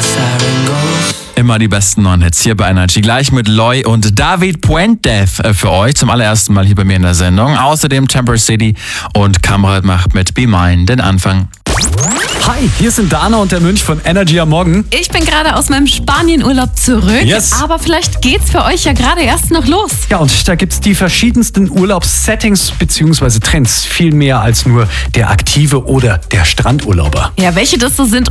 Immer die besten neuen Hits hier bei Energy. Gleich mit Loy und David Puentef für euch. Zum allerersten Mal hier bei mir in der Sendung. Außerdem Temper City und Kamrat macht mit Be Mine den Anfang. Hi, hier sind Dana und der Mönch von Energy am Morgen. Ich bin gerade aus meinem Spanienurlaub zurück, aber vielleicht geht's für euch ja gerade erst noch los. Ja, und da gibt's die verschiedensten Urlaubssettings bzw. Trends. Viel mehr als nur der aktive oder der Strandurlauber. Ja, welche das so sind